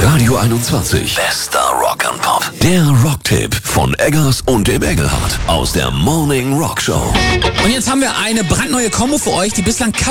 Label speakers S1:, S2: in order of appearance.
S1: Radio 21. Bester Rock and Pop. Der Rocktipp von Eggers und dem Engelhardt aus der Morning Rock Show.
S2: Und jetzt haben wir eine brandneue Kombo für euch, die bislang